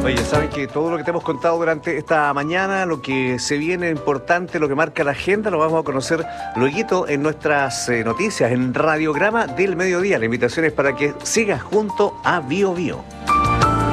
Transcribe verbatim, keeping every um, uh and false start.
Oye, saben que todo lo que te hemos contado durante esta mañana, lo que se viene importante, lo que marca la agenda, lo vamos a conocer luego en nuestras eh, noticias, en Radiograma del Mediodía. La invitación es para que sigas junto a Bio Bio.